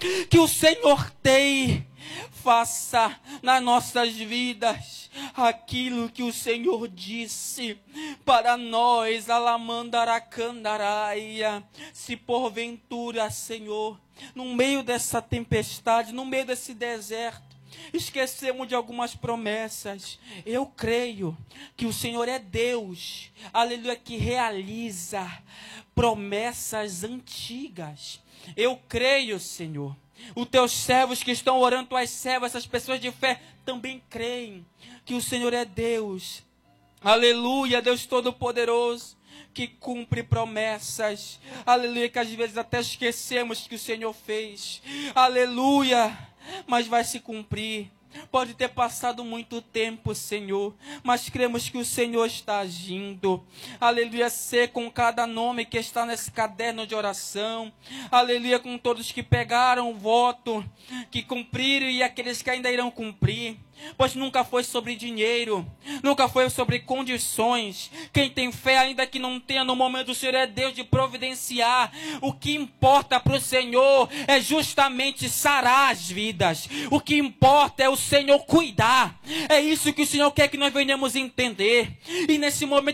Que o Senhor faça nas nossas vidas aquilo que o Senhor disse para nós, Alamandaracandaраia. Se porventura, Senhor, no meio dessa tempestade, no meio desse deserto, esquecemos de algumas promessas, eu creio que o Senhor é Deus, aleluia, que realiza promessas antigas. Eu creio, Senhor. Os teus servos que estão orando, tuas servas, essas pessoas de fé, também creem que o Senhor é Deus. Aleluia, Deus Todo-Poderoso, que cumpre promessas. Aleluia, que às vezes até esquecemos que o Senhor fez. Aleluia, mas vai se cumprir. Pode ter passado muito tempo, Senhor, mas cremos que o Senhor está agindo. Aleluia, ser com cada nome que está nesse caderno de oração. Aleluia, com todos que pegaram o voto, que cumpriram e aqueles que ainda irão cumprir. Pois nunca foi sobre dinheiro, nunca foi sobre condições. Quem tem fé, ainda que não tenha no momento, o Senhor é Deus de providenciar. O que importa para o Senhor é justamente sarar as vidas. O que importa é o Senhor cuidar. É isso que o Senhor quer que nós venhamos entender. E nesse momento